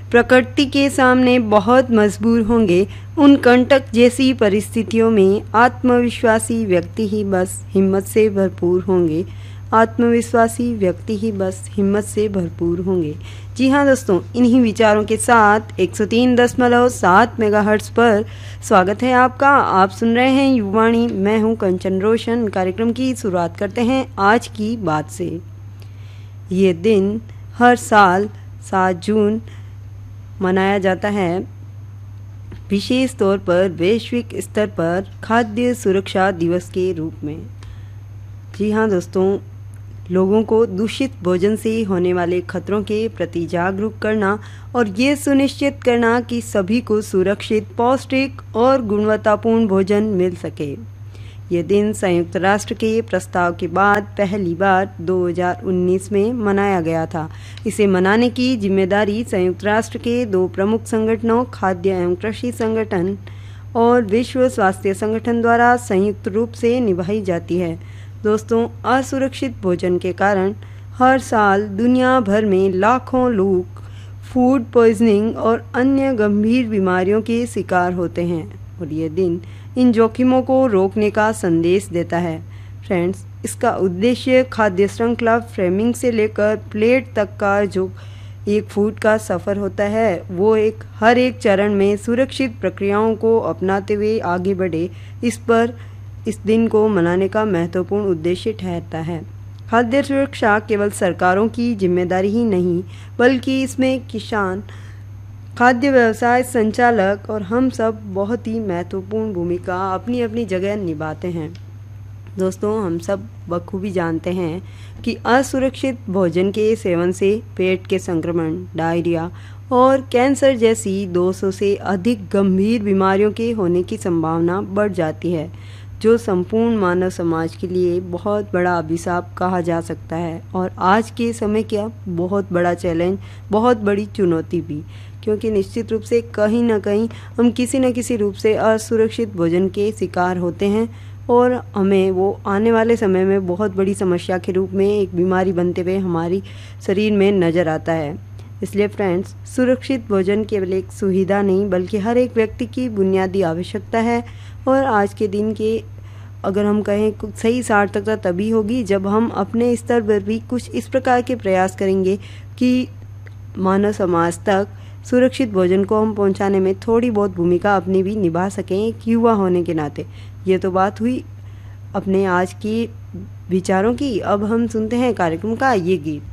प्रकृति के सामने बहुत मजबूर होंगे। उन कंटक जैसी परिस्थितियों में आत्मविश्वासी व्यक्ति ही बस हिम्मत से भरपूर होंगे। आत्मविश्वासी व्यक्ति ही बस हिम्मत से भरपूर होंगे। जी हाँ दोस्तों, इन्हीं विचारों के साथ 103.7 मेगाहर्ट्ज़ पर स्वागत है आपका। आप सुन रहे हैं युवाणी, मैं हूँ कंचन रोशन। कार्यक्रम की शुरुआत करते हैं आज की बात से। ये दिन हर साल 7 जून मनाया जाता है, विशेष तौर पर वैश्विक स्तर पर खाद्य सुरक्षा दिवस के रूप में। जी हाँ दोस्तों, लोगों को दूषित भोजन से होने वाले खतरों के प्रति जागरूक करना और ये सुनिश्चित करना कि सभी को सुरक्षित, पौष्टिक और गुणवत्तापूर्ण भोजन मिल सके। ये दिन संयुक्त राष्ट्र के प्रस्ताव के बाद पहली बार 2019 में मनाया गया था। इसे मनाने की जिम्मेदारी संयुक्त राष्ट्र के 2 प्रमुख संगठनों, खाद्य एवं कृषि संगठन और विश्व स्वास्थ्य संगठन द्वारा संयुक्त रूप से निभाई जाती है। दोस्तों, असुरक्षित भोजन के कारण हर साल दुनिया भर में लाखों लोग फूड पॉइजनिंग और अन्य गंभीर बीमारियों के शिकार होते हैं और ये दिन इन जोखिमों को रोकने का संदेश देता है। फ्रेंड्स, इसका उद्देश्य खाद्य श्रृंखला फ्रेमिंग से लेकर प्लेट तक का जो एक फूड का सफ़र होता है, वो हर एक चरण में सुरक्षित प्रक्रियाओं को अपनाते हुए आगे बढ़े। इस दिन को मनाने का महत्वपूर्ण उद्देश्य ठहरता है। खाद्य सुरक्षा केवल सरकारों की जिम्मेदारी ही नहीं, बल्कि इसमें किसान, खाद्य व्यवसाय संचालक और हम सब बहुत ही महत्वपूर्ण भूमिका अपनी अपनी जगह निभाते हैं। दोस्तों, हम सब बखूबी जानते हैं कि असुरक्षित भोजन के सेवन से पेट के संक्रमण, डायरिया और कैंसर जैसी 200 से अधिक गंभीर बीमारियों के होने की संभावना बढ़ जाती है, जो संपूर्ण मानव समाज के लिए बहुत बड़ा अभिशाप कहा जा सकता है और आज के समय का बहुत बड़ा चैलेंज, बहुत बड़ी चुनौती भी, क्योंकि निश्चित रूप से कहीं ना कहीं हम किसी न किसी रूप से असुरक्षित भोजन के शिकार होते हैं और हमें वो आने वाले समय में बहुत बड़ी समस्या के रूप में एक बीमारी बनते हुए हमारी शरीर में नज़र आता है। इसलिए फ्रेंड्स, सुरक्षित भोजन केवल एक सुविधा नहीं, बल्कि हर एक व्यक्ति की बुनियादी आवश्यकता है और आज के दिन के अगर हम कहें कुछ सही सार्थकता तभी होगी जब हम अपने स्तर पर भी कुछ इस प्रकार के प्रयास करेंगे कि मानव समाज तक सुरक्षित भोजन को हम पहुंचाने में थोड़ी बहुत भूमिका अपनी भी निभा सकें एक युवा होने के नाते। ये तो बात हुई अपने आज की विचारों की। अब हम सुनते हैं कार्यक्रम का ये गीत।